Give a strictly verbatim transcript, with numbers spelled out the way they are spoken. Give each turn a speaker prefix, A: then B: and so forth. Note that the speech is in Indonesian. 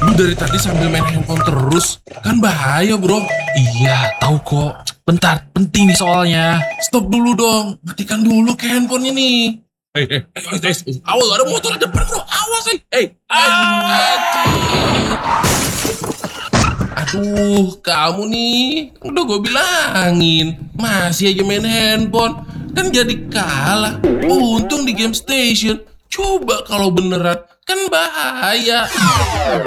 A: Lu dari tadi sambil main handphone terus, kan bahaya bro.
B: Iya, tahu kok. Bentar, penting nih soalnya.
A: Stop dulu dong, matikan dulu ke handphone ini. Hei, hei, hei, hei, hei, awas ada motor di depan bro, awas hei. Hei, aduh, kamu nih, udah gue bilangin, masih aja main handphone, kan jadi kalah. Untung di game station, coba kalau beneran, kan bahaya.